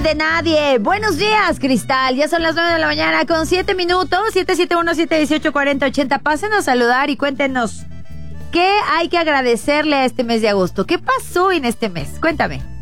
de nadie. Buenos días, Cristal. Ya son las 9 de la mañana con 7 minutos. 771-718-4080. Pásenos a saludar y cuéntenos qué hay que agradecerle a este mes de agosto. ¿Qué pasó en este mes? Cuéntame.